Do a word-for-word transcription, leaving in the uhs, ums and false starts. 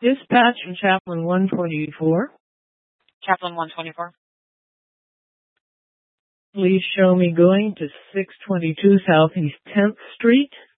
Dispatch from Chaplain one twenty-four. Chaplain one twenty-four. Please show me going to six twenty-two Southeast tenth Street.